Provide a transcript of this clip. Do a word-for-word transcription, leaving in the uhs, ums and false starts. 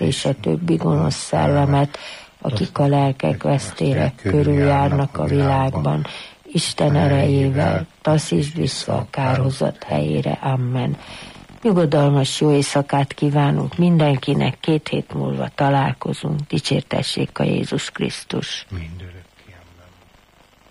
és a többi gonosz szellemet, akik a lelkek vesztére körüljárnak a világban, Isten erejével, taszítsd vissza a kárhozat helyére. Amen. Nyugodalmas jó éjszakát kívánunk mindenkinek, két hét múlva találkozunk. Dicsértessék a Jézus Krisztus. Mindörökké.